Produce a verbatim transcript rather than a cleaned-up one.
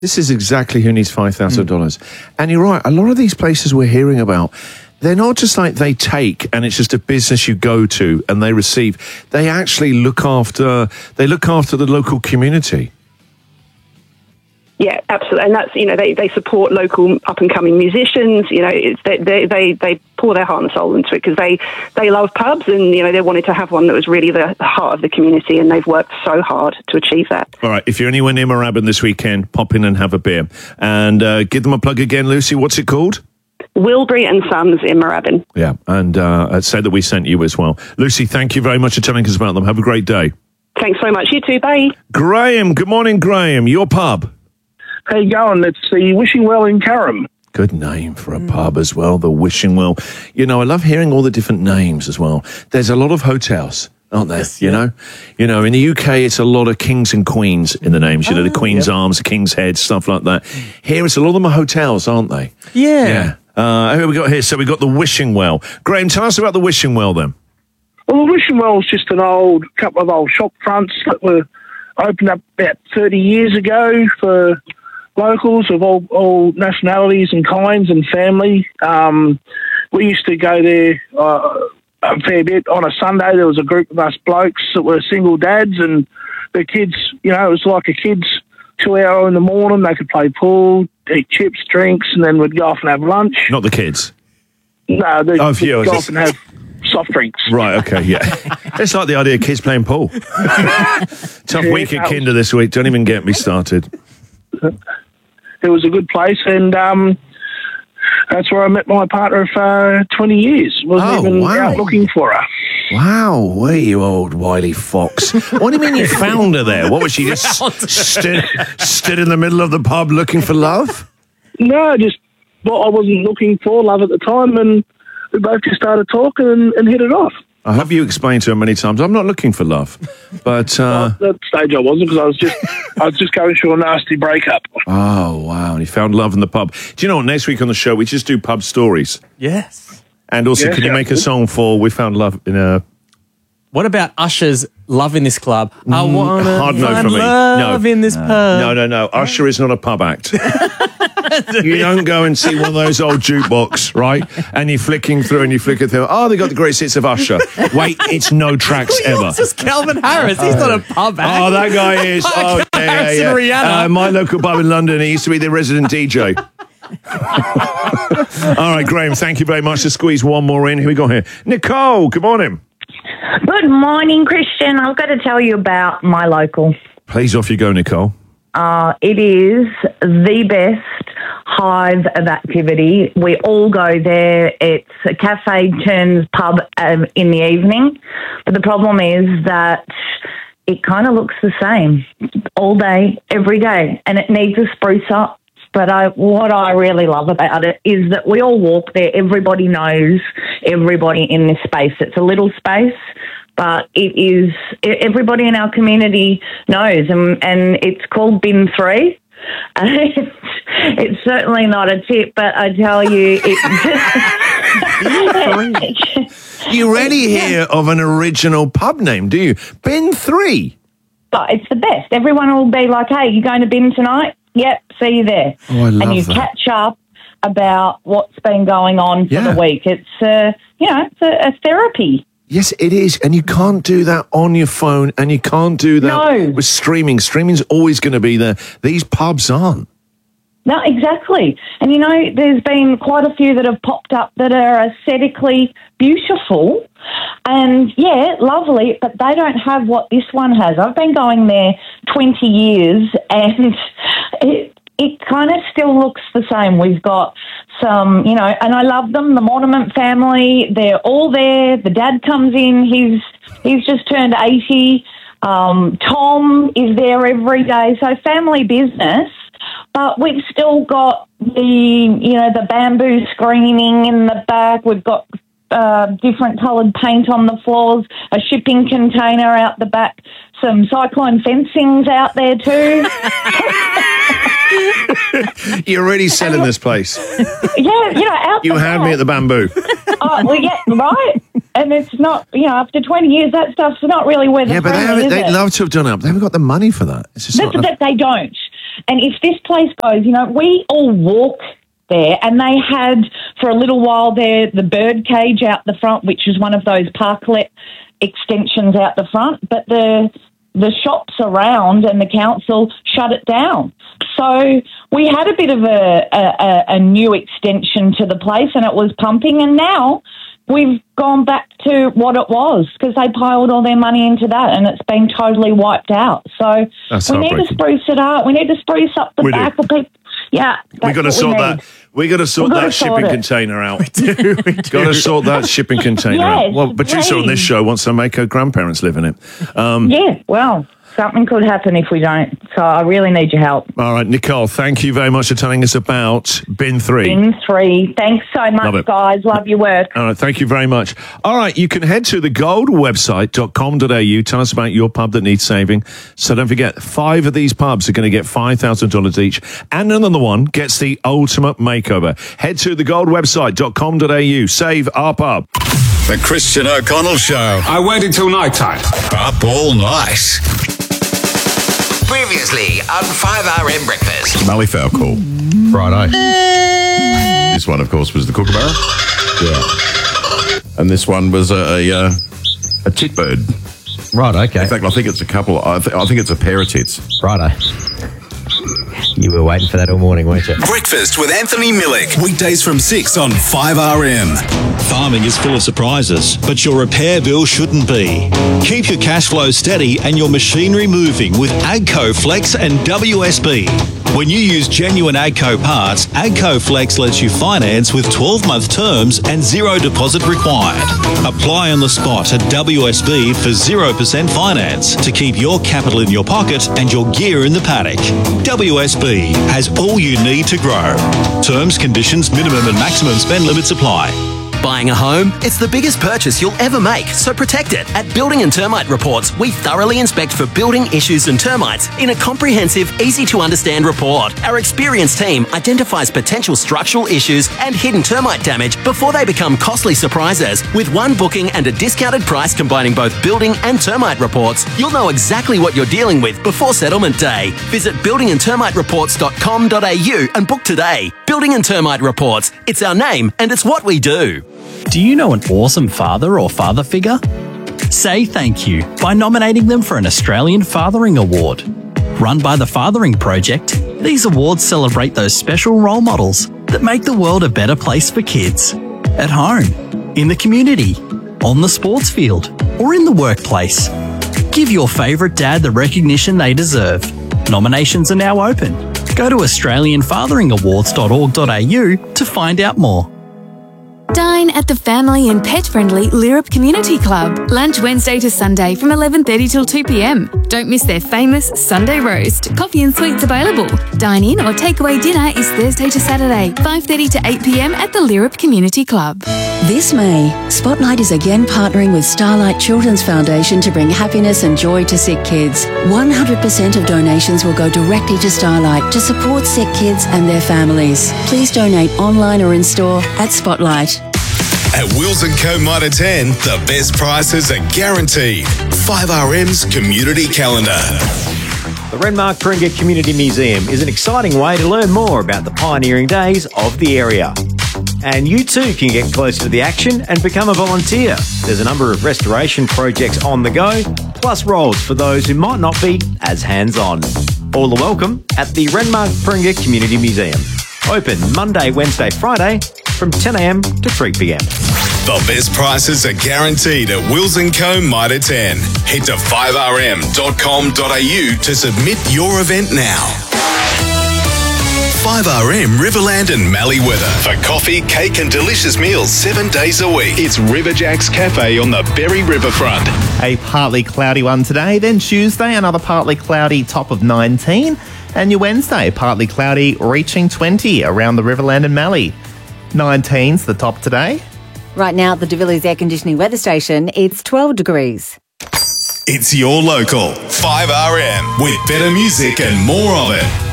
This is exactly who needs five thousand dollars. Mm. And you're right, a lot of these places we're hearing about, they're not just like they take and it's just a business you go to and they receive. They actually look after, they look after the local community. Yeah, absolutely. And that's, you know, they, they support local up-and-coming musicians. You know, it's, they, they, they, they pour their heart and soul into it because they, they love pubs and, you know, they wanted to have one that was really the heart of the community, and they've worked so hard to achieve that. All right, if you're anywhere near Moorabbin this weekend, pop in and have a beer. And uh, give them a plug again, Lucy. What's it called? Wilbury and Sons in Moorabbin. Yeah, and uh, say that we sent you as well. Lucy, thank you very much for telling us about them. Have a great day. Thanks very much. You too. Bye. Graham, good morning, Graham. Your pub. How you going? It's the Wishing Well in Curram. Good name for a mm. pub as well, the Wishing Well. You know, I love hearing all the different names as well. There's a lot of hotels, aren't there? Yes, you yeah. know, you know, in the U K, it's a lot of kings and queens in the names. You oh, know, the Queen's yep. Arms, the King's Head, stuff like that. Here, it's a lot of them are hotels, aren't they? Yeah. Yeah. Uh, who have we got here? So we got the Wishing Well. Graham, tell us about the Wishing Well then. Well, the Wishing Well is just an old couple of old shop fronts that were opened up about thirty years ago for locals of all, all nationalities and kinds and family. Um, we used to go there uh, a fair bit. On a Sunday, there was a group of us blokes that were single dads, and the kids, you know, it was like a kids' two hour in the morning. They could play pool, eat chips, drinks, and then we'd go off and have lunch. Not the kids? No, they'd oh, go off and have soft drinks. Right, okay, yeah. It's like the idea of kids playing pool. Tough yeah, week at Kinder this week. Don't even get me started. It was a good place, and um, that's where I met my partner for twenty years. Wasn't oh, even wow. out looking for her. Wow, where you old wily fox. What do you mean you found her there? What was she, just stood, stood in the middle of the pub looking for love? No, just well, I wasn't looking for love at the time, and we both just started talking and, and hit it off. I hope you explained to her many times, I'm not looking for love. But uh, well, at that stage I wasn't, because I was just I was just going through a nasty breakup. Oh, wow. And you found love in the pub. Do you know what? Next week on the show, we just do pub stories. Yes. And also, yes, can you make a song for We Found Love in a... What about Usher's Love in This Club? Mm, I want to hard no find for me. love no. in this no. pub. No, no, no. Usher is not a pub act. You don't go and see one of those old jukebox, right? And you're flicking through and you're flicking through. Oh, they got the greatest hits of Usher. Wait, it's no tracks ever. It's just Calvin Harris. He's not a pub act. Oh, that guy is. Oh, yeah, Harris yeah, and yeah. Rihanna. Uh, my local pub in London, he used to be the resident D J. All right, Graham, thank you very much. To squeeze one more in. Who we got here? Nicole, good morning. Good morning, Christian. I've got to tell you about my local. Please, off you go, Nicole. Uh, it is the best hive of activity. We all go there. It's a cafe turns pub um, in the evening. But the problem is that it kind of looks the same all day, every day, and it needs a spruce up. But I, what I really love about it is that we all walk there. Everybody knows everybody in this space. It's a little space, but it is, everybody in our community knows, and, and it's called Bin three. It's, it's certainly not a tip, but I tell you, it You rarely hear of an original pub name, do you? Bin three. But it's the best. Everyone will be like, hey, you going to Bin tonight? Yep, see you there. Oh, I love and you that. catch up about what's been going on for Yeah. the week. It's, uh, you know, it's a, a therapy. Yes, it is. And you can't do that on your phone, and you can't do that No. with streaming. Streaming's always going to be there. These pubs aren't. No, exactly. And, you know, there's been quite a few that have popped up that are aesthetically beautiful and, yeah, lovely, but they don't have what this one has. I've been going there twenty years and it, it kind of still looks the same. We've got some, you know, and I love them, the Mortimer family. They're all there. The dad comes in. He's, he's just turned eighty. Um, Tom is there every day. So family business. But we've still got the, you know, the bamboo screening in the back. We've got uh, different coloured paint on the floors, a shipping container out the back, some cyclone fencings out there too. You're really selling this place. Yeah, you know, out You the had back. me at the bamboo. Oh, well, yeah, right. And it's not, you know, after twenty years, that stuff's not really where the Yeah, but they friendly, haven't, is they'd it? love to have done it. They haven't got the money for that. It's just That's not that they don't. And if this place goes, you know, we all walk there, and they had for a little while there the bird cage out the front, which is one of those parklet extensions out the front, but the the shops around and the council shut it down. So we had a bit of a, a, a new extension to the place, and it was pumping, and now we've gone back to what it was because they piled all their money into that, and it's been totally wiped out. So That's we need to spruce it up. We need to spruce up the We do. back of people. Yeah, We got to that's sort what we that. need. We got to sort We've gotta that sort shipping it. container out. We do, we do. Got to sort that shipping container Yes, out. Well, producer on this please. show wants to make her grandparents live in it. Um, Yeah, well, something could happen if we don't. So I really need your help. All right, Nicole, thank you very much for telling us about Bin three. In three. Thanks so Love much, it. guys. Love your work. All right, thank you very much. All right, you can head to the gold website dot com dot a u. Tell us about your pub that needs saving. So don't forget, five of these pubs are going to get five thousand dollars each, and another one gets the ultimate makeover. Head to the gold website dot com dot a u. Save our pub. The Christian O'Connell Show. I waited till night time. Up all night. Previously on five R M Breakfast. Malleefowl call. Righto. This one, of course, was the kookaburra. Yeah. And this one was a a, uh, a titbird. Right, okay. In fact, I think it's a couple. I, th- I think it's a pair of tits. Righto. You were waiting for that all morning, weren't you? Breakfast with Anthony Millick. Weekdays from six on five R M. Farming is full of surprises, but your repair bill shouldn't be. Keep your cash flow steady and your machinery moving with AGCO Flex and W S B. When you use genuine AGCO parts, AGCO Flex lets you finance with twelve-month terms and zero deposit required. Apply on the spot at W S B for zero percent finance to keep your capital in your pocket and your gear in the paddock. W S B has all you need to grow. Terms, conditions, minimum and maximum spend limits apply. Buying a home? It's the biggest purchase you'll ever make, so protect it. At Building and Termite Reports, we thoroughly inspect for building issues and termites in a comprehensive, easy-to-understand report. Our experienced team identifies potential structural issues and hidden termite damage before they become costly surprises. With one booking and a discounted price combining both building and termite reports, you'll know exactly what you're dealing with before settlement day. Visit building and termite reports dot com dot a u and book today. Building and Termite Reports. It's our name and it's what we do. Do you know an awesome father or father figure? Say thank you by nominating them for an Australian Fathering Award. Run by the Fathering Project, these awards celebrate those special role models that make the world a better place for kids. At home, in the community, on the sports field, or in the workplace. Give your favourite dad the recognition they deserve. Nominations are now open. Go to australian fathering awards dot org dot a u to find out more. Dine at the family and pet-friendly Lyrup Community Club. Lunch Wednesday to Sunday from eleven thirty till two p m. Don't miss their famous Sunday roast. Coffee and sweets available. Dine in or takeaway dinner is Thursday to Saturday, five thirty to eight p m at the Lyrup Community Club. This May, Spotlight is again partnering with Starlight Children's Foundation to bring happiness and joy to sick kids. one hundred percent of donations will go directly to Starlight to support sick kids and their families. Please donate online or in store at Spotlight. At Wills and Co Mitre ten, the best prices are guaranteed. five R M's Community Calendar. The Renmark Paringa Community Museum is an exciting way to learn more about the pioneering days of the area. And you too can get closer to the action and become a volunteer. There's a number of restoration projects on the go, plus roles for those who might not be as hands-on. All are welcome at the Renmark Paringa Community Museum. Open Monday, Wednesday, Friday from ten a m to three p m. The best prices are guaranteed at Wills and Co Mitre ten. Head to five r m dot com dot a u to submit your event now. five R M Riverland and Mallee weather. For coffee, cake and delicious meals seven days a week. It's Riverjack's Cafe on the Berry Riverfront. A partly cloudy one today, then Tuesday another partly cloudy top of nineteen, and your Wednesday partly cloudy reaching twenty around the Riverland and Mallee. nineteen's the top today. Right now at the De Villiers Air Conditioning Weather Station, it's twelve degrees. It's your local five R M with better music and more of it.